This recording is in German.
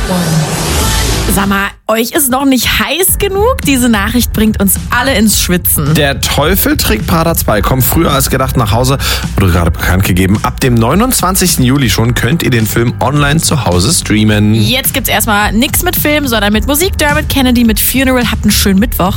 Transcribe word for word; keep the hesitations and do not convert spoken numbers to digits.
Sag mal, euch ist noch nicht heiß genug? Diese Nachricht bringt uns alle ins Schwitzen. Der Teufel trägt Prada zwei kommt früher als gedacht nach Hause. Wurde gerade bekannt gegeben. Ab dem neunundzwanzigsten Juli schon könnt ihr den Film online zu Hause streamen. Jetzt gibt's erstmal nichts mit Film, sondern mit Musik. Dermot Kennedy mit Funeral. Habt einen schönen Mittwoch.